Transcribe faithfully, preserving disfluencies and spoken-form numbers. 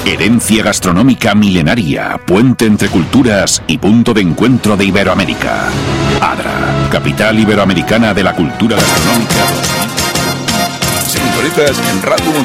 Herencia gastronómica milenaria, puente entre culturas y punto de encuentro de Iberoamérica. ADRA, capital iberoamericana de la cultura gastronómica. Sintonizas en Radio